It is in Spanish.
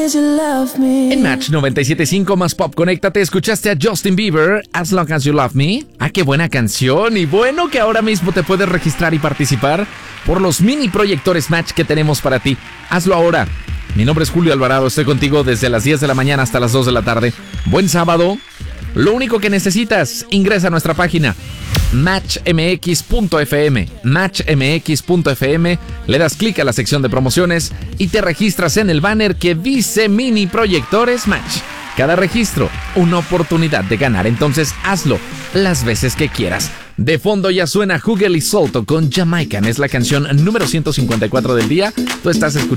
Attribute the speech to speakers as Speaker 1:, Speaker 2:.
Speaker 1: as you love me.
Speaker 2: En Match 97.5 más pop, conéctate, escuchaste a Justin Bieber, As Long As You Love Me. Ah, qué buena canción, y bueno que ahora mismo te puedes registrar y participar por los mini proyectores Match que tenemos para ti. Hazlo ahora. Mi nombre es Julio Alvarado, estoy contigo desde las 10 de la mañana hasta las 2 de la tarde. Buen sábado. Lo único que necesitas, ingresa a nuestra página matchmx.fm, matchmx.fm, le das clic a la sección de promociones y te registras en el banner que dice Mini Proyectores Match. Cada registro, una oportunidad de ganar, entonces hazlo las veces que quieras. De fondo ya suena Hugel y Solto con Jamaican, es la canción número 154 del día. Tú estás escuchando